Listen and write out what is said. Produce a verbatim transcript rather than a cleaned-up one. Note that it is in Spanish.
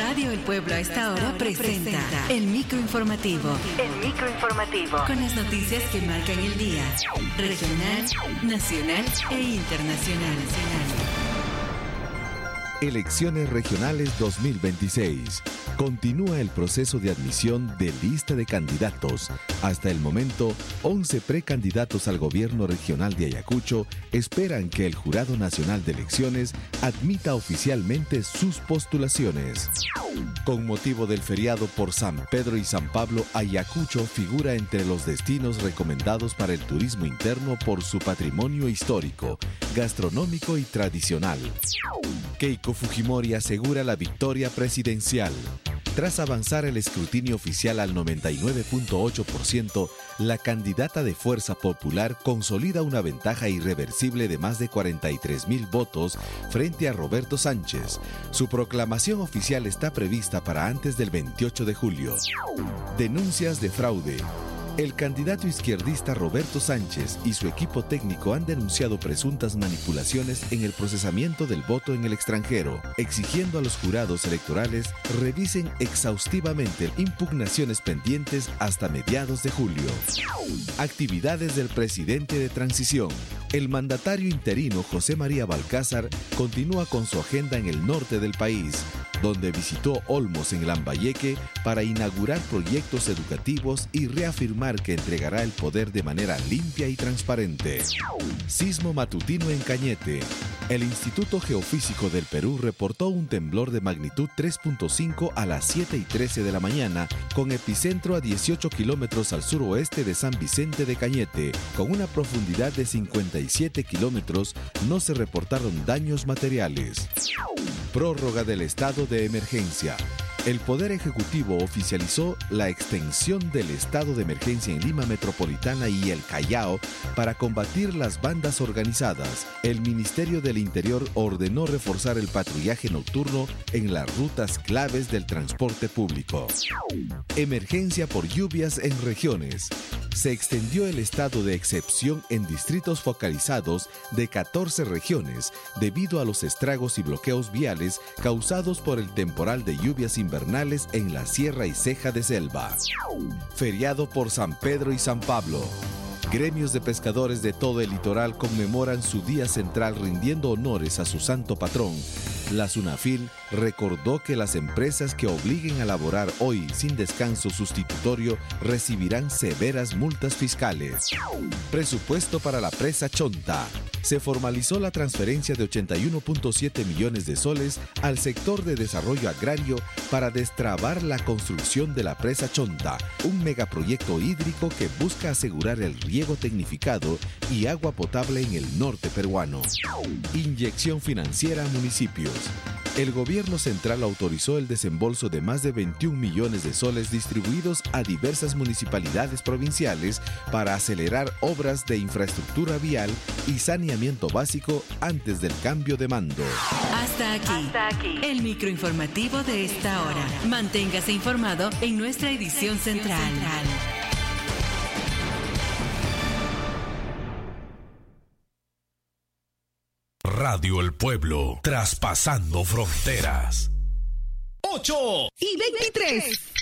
Radio El Pueblo a esta hora presenta el microinformativo. El microinformativo. Con las noticias que marcan el día. Regional, nacional e internacional. Elecciones regionales dos mil veintiséis. Continúa el proceso de admisión de lista de candidatos. Hasta el momento, once precandidatos al gobierno regional de Ayacucho esperan que el Jurado Nacional de Elecciones admita oficialmente sus postulaciones. Con motivo del feriado por San Pedro y San Pablo, Ayacucho figura entre los destinos recomendados para el turismo interno por su patrimonio histórico, gastronómico y tradicional. Keiko Fujimori asegura la victoria presidencial. Tras avanzar el escrutinio oficial al noventa y nueve punto ocho por ciento, la candidata de Fuerza Popular consolida una ventaja irreversible de más de cuarenta y tres mil votos frente a Roberto Sánchez. Su proclamación oficial está prevista para antes del veintiocho de julio. Denuncias de fraude. El candidato izquierdista Roberto Sánchez y su equipo técnico han denunciado presuntas manipulaciones en el procesamiento del voto en el extranjero, exigiendo a los jurados electorales revisen exhaustivamente impugnaciones pendientes hasta mediados de julio. Actividades del presidente de transición. El mandatario interino José María Balcázar continúa con su agenda en el norte del país, donde visitó Olmos en Lambayeque para inaugurar proyectos educativos y reafirmar que entregará el poder de manera limpia y transparente. Sismo matutino en Cañete. El Instituto Geofísico del Perú reportó un temblor de magnitud tres punto cinco a las siete y trece de la mañana, con epicentro a dieciocho kilómetros al suroeste de San Vicente de Cañete. Con una profundidad de cincuenta y siete kilómetros, no se reportaron daños materiales. Prórroga del estado de emergencia. El Poder Ejecutivo oficializó la extensión del estado de emergencia en Lima Metropolitana y el Callao para combatir las bandas organizadas. El Ministerio del Interior ordenó reforzar el patrullaje nocturno en las rutas claves del transporte público. Emergencia por lluvias en regiones. Se extendió el estado de excepción en distritos focalizados de catorce regiones debido a los estragos y bloqueos viales causados por el temporal de lluvias invernales en la Sierra y Ceja de Selva. Feriado por San Pedro y San Pablo. Gremios de pescadores de todo el litoral conmemoran su día central rindiendo honores a su santo patrón. La SUNAFIL recordó que las empresas que obliguen a laborar hoy sin descanso sustitutorio recibirán severas multas fiscales. Presupuesto para la presa Chonta. Se formalizó la transferencia de ochenta y uno punto siete millones de soles al sector de desarrollo agrario para destrabar la construcción de la presa Chonta, un megaproyecto hídrico que busca asegurar el riego tecnificado y agua potable en el norte peruano. Inyección financiera a municipios. El gobierno central autorizó el desembolso de más de veintiún millones de soles distribuidos a diversas municipalidades provinciales para acelerar obras de infraestructura vial y saneamiento básico antes del cambio de mando. Hasta aquí, Hasta aquí. el microinformativo de esta hora. Manténgase informado en nuestra edición central. Radio El Pueblo, traspasando fronteras. ocho y veintitrés.